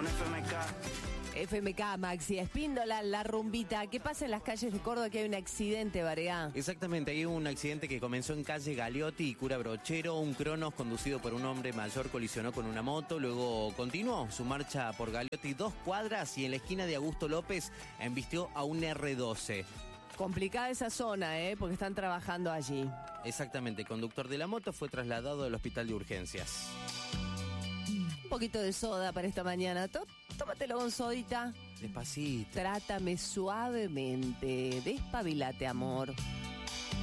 FMK, Maxi Espíndola, La Rumbita. ¿Qué pasa en las calles de Córdoba? Que hay un accidente, Barea. Exactamente, hay un accidente que comenzó en calle Galeotti y Cura Brochero. Un Cronos conducido por un hombre mayor colisionó con una moto, luego continuó su marcha por Galeotti 2 cuadras y en la esquina de Augusto López embistió a un R12. Complicada esa zona, porque están trabajando allí. Exactamente, el conductor de la moto fue trasladado al hospital de urgencias. Un poquito de soda para esta mañana. Tómatelo con sodita. Despacito. Trátame suavemente. Despabilate, amor.